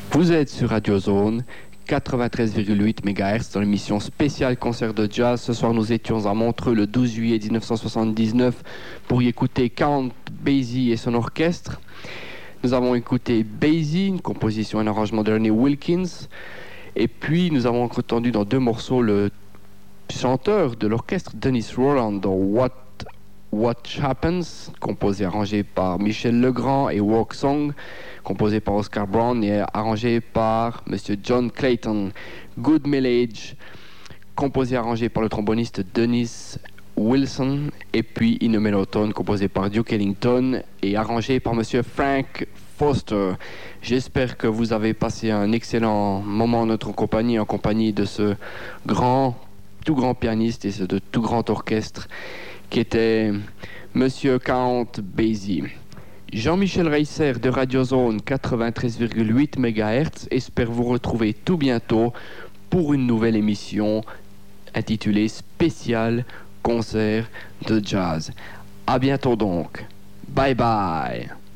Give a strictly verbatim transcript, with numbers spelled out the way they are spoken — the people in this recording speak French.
Vous êtes sur Radio Zone quatre-vingt-treize virgule huit mégahertz dans l'émission spéciale concert de jazz. Ce soir, nous étions à Montreux le douze juillet dix-neuf cent soixante-dix-neuf pour y écouter Count Basie et son orchestre. Nous avons écouté Basie, une composition et un arrangement de Ernie Wilkins. Et puis, nous avons entendu dans deux morceaux le chanteur de l'orchestre Dennis Roland dans What What Happens, composé et arrangé par Michel Legrand, et Walk Song, composé par Oscar Brown et arrangé par Monsieur John Clayton. Good Mileage, composé et arrangé par le tromboniste Dennis Wilson, et puis In a Monotone, composé par Duke Ellington et arrangé par Monsieur Frank Foster. J'espère que vous avez passé un excellent moment en notre compagnie, en compagnie de ce grand, tout grand pianiste et ce de tout grand orchestre qui était Monsieur Count Basie. Jean-Michel Reisser de Radio Zone quatre-vingt-treize virgule huit mégahertz espère vous retrouver tout bientôt pour une nouvelle émission intitulée Spécial concert de jazz. À bientôt donc. Bye bye.